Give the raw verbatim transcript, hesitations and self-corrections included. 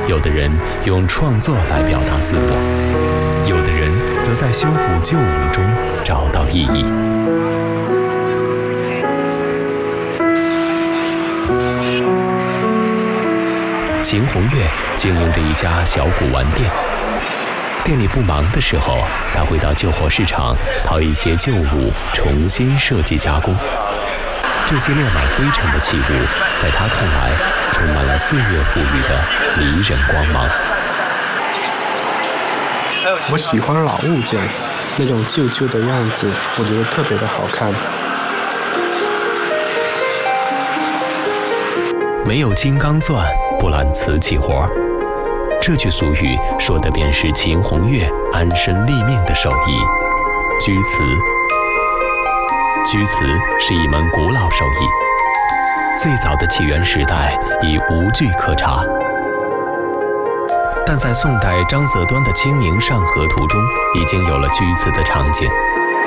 有的人用创作来表达自我，有的人则在修补旧物中找到意义。秦红月经营着一家小古玩店，店里不忙的时候，他会到旧货市场淘一些旧物，重新设计加工。这些落满灰尘的器物，在他看来，充满了岁月赋予的迷人光芒。 我喜欢老物件，那种旧旧的样子，我觉得特别的好看。 没有金刚钻，不揽瓷器活。这句俗语说的便是秦红月安身立命的手艺——居瓷。居瓷是一门古老手艺，最早的起源时代以无锯可查，但在宋代张择端的《清明上河图》中，已经有了居瓷的场景。